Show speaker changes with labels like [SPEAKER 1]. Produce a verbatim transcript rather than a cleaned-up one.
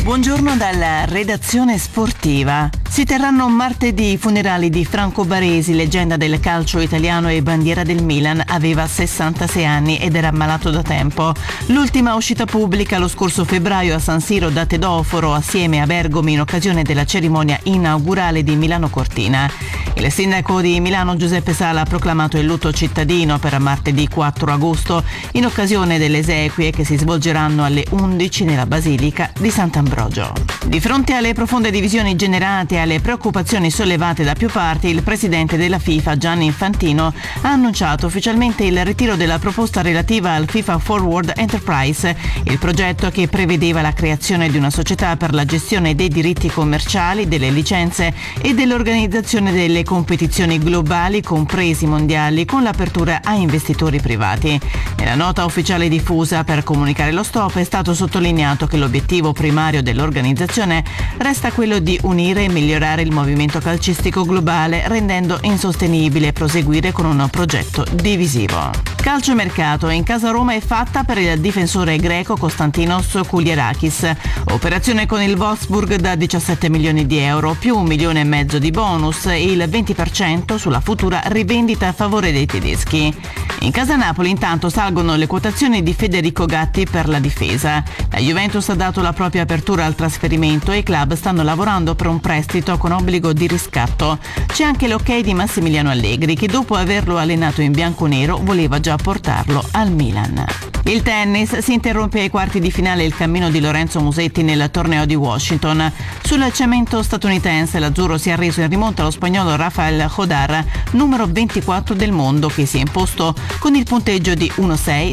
[SPEAKER 1] Buongiorno dalla redazione sportiva. Si terranno martedì i funerali di Franco Baresi, leggenda del calcio italiano e bandiera del Milan. Aveva sessantasei anni ed era ammalato da tempo. L'ultima uscita pubblica lo scorso febbraio a San Siro da Tedoforo assieme a Bergomi in occasione della cerimonia inaugurale di Milano Cortina. Il sindaco di Milano Giuseppe Sala ha proclamato il lutto cittadino per martedì quattro agosto in occasione delle esequie che si svolgeranno alle undici nella Basilica di Sant'Ambrogio. Di fronte alle profonde divisioni generate e alle preoccupazioni sollevate da più parti, il presidente della FIFA Gianni Infantino ha annunciato ufficialmente il ritiro della proposta relativa al FIFA Forward Enterprise, il progetto che prevedeva la creazione di una società per la gestione dei diritti commerciali, delle licenze e dell'organizzazione delle competizioni globali, compresi mondiali, con l'apertura a investitori privati. Nella nota ufficiale diffusa per comunicare lo stop è stato sottolineato che l'obiettivo primario dell'organizzazione resta quello di unire e migliorare il movimento calcistico globale, rendendo insostenibile proseguire con un progetto divisivo. Calciomercato. In casa Roma è fatta per il difensore greco Konstantinos Kouliarakis. Operazione con il Wolfsburg da diciassette milioni di euro più un milione e mezzo di bonus e il venti per cento sulla futura rivendita a favore dei tedeschi. In casa Napoli intanto salgono le quotazioni di Federico Gatti per la difesa. La Juventus ha dato la propria apertura al trasferimento e i club stanno lavorando per un prestito con obbligo di riscatto. C'è anche l'ok di Massimiliano Allegri, che dopo averlo allenato in bianconero voleva già portarlo al Milan. Il tennis. Si interrompe ai quarti di finale il cammino di Lorenzo Musetti nel torneo di Washington. Sul cemento statunitense l'azzurro si è arreso in rimonta allo spagnolo Rafael Jodar, numero ventiquattro del mondo, che si è imposto con il punteggio di uno sei